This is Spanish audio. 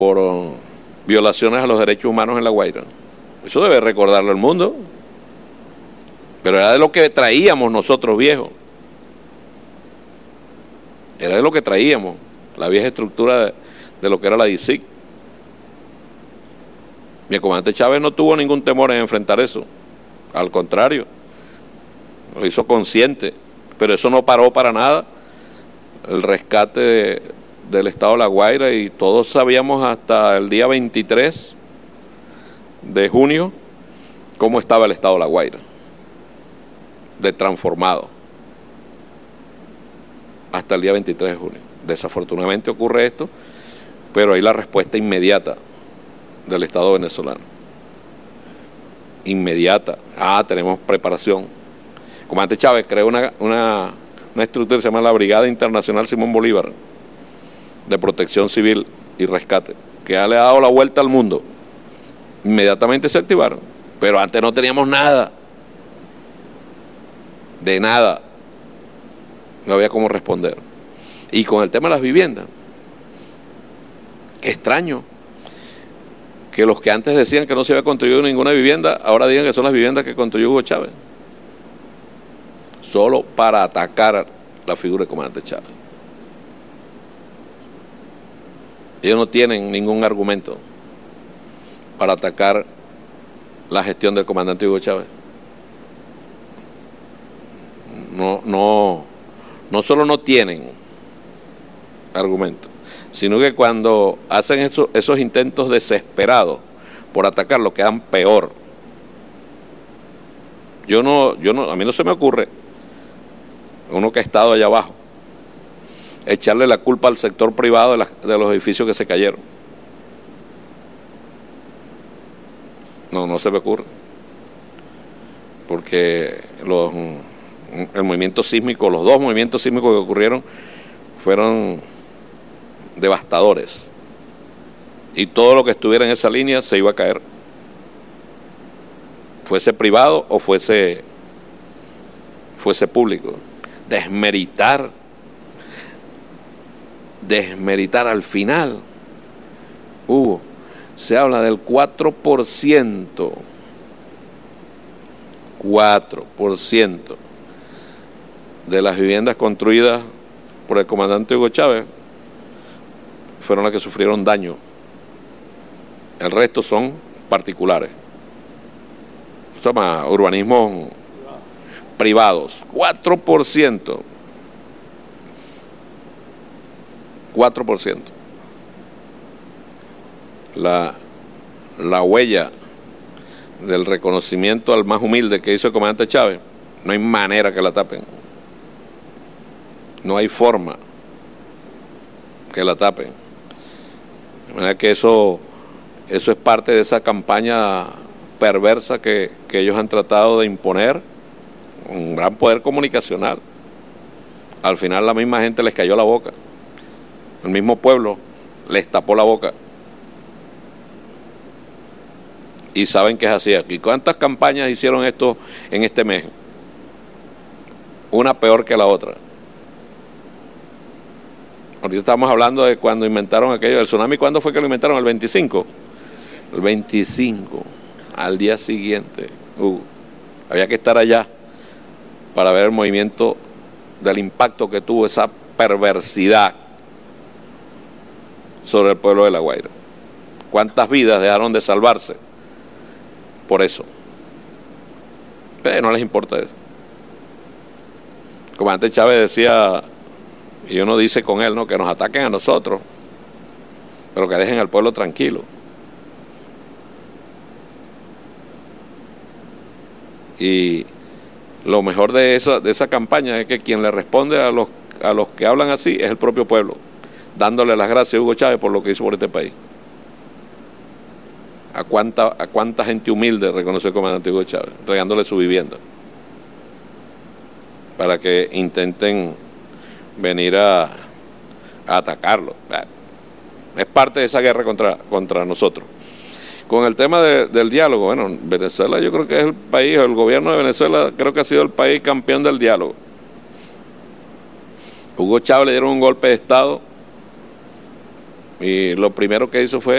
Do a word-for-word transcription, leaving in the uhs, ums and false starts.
por um, violaciones a los derechos humanos en La Guaira. Eso debe recordarlo el mundo. Pero era de lo que traíamos nosotros viejos. Era de lo que traíamos, la vieja estructura de, de lo que era la D I C I C. Mi comandante Chávez no tuvo ningún temor en enfrentar eso. Al contrario, lo hizo consciente. Pero eso no paró para nada el rescate de, del estado de La Guaira, y todos sabíamos hasta el día veintitrés de junio cómo estaba el estado de La Guaira, de transformado, hasta el día veintitrés de junio. Desafortunadamente ocurre esto, pero hay la respuesta inmediata del Estado venezolano. Inmediata. Ah, tenemos preparación. El comandante Chávez creó una, una, una estructura que se llama la Brigada Internacional Simón Bolívar de Protección Civil y Rescate, que ya le ha dado la vuelta al mundo. Inmediatamente se activaron, pero antes no teníamos nada. De nada. No había cómo responder. Y con el tema de las viviendas, qué extraño que los que antes decían que no se había construido ninguna vivienda, ahora digan que son las viviendas que construyó Hugo Chávez, solo para atacar la figura del comandante Chávez. Ellos no tienen ningún argumento para atacar la gestión del comandante Hugo Chávez. No, no, no solo no tienen argumentos, sino que cuando hacen eso, esos intentos desesperados por atacarlo, quedan peor. Yo no, yo no, a mí no se me ocurre, uno que ha estado allá abajo, echarle la culpa al sector privado de, la, de los edificios que se cayeron. No, no se me ocurre. Porque los, el movimiento sísmico, los dos movimientos sísmicos que ocurrieron fueron devastadores. Y todo lo que estuviera en esa línea se iba a caer. Fuese privado o fuese, fuese público. Desmeritar, desmeritar al final, Hugo, se habla del cuatro por ciento, cuatro por ciento de las viviendas construidas por el comandante Hugo Chávez fueron las que sufrieron daño. El resto son particulares. Se llama urbanismos privados. cuatro por ciento. cuatro por ciento. La, la huella del reconocimiento al más humilde que hizo el comandante Chávez, no hay manera que la tapen. No hay forma que la tapen. De manera que eso, eso es parte de esa campaña perversa que, que ellos han tratado de imponer, un gran poder comunicacional. Al final la misma gente les cayó la boca. El mismo pueblo les tapó la boca. Y saben que es así. ¿Y cuántas campañas hicieron esto en este mes? Una peor que la otra. Ahorita estamos hablando de cuando inventaron aquello del tsunami. ¿Cuándo fue que lo inventaron? ¿El veinticinco? El veinticinco, al día siguiente. Uh, había que estar allá para ver el movimiento del impacto que tuvo esa perversidad sobre el pueblo de La Guaira. ¿Cuántas vidas dejaron de salvarse por eso? Pero no les importa eso. El comandante Chávez decía, y uno dice con él, ¿no?, que nos ataquen a nosotros, pero que dejen al pueblo tranquilo. Y lo mejor de esa, de esa campaña es que quien le responde a los, a los que hablan así es el propio pueblo, dándole las gracias a Hugo Chávez por lo que hizo por este país. A cuánta, a cuánta gente humilde reconoció el comandante Hugo Chávez, entregándole su vivienda para que intenten venir a, a atacarlo. Es parte de esa guerra contra, contra nosotros. Con el tema de, del diálogo, bueno, Venezuela yo creo que es el país, el gobierno de Venezuela creo que ha sido el país campeón del diálogo. Hugo Chávez le dieron un golpe de Estado Y lo primero que hizo fue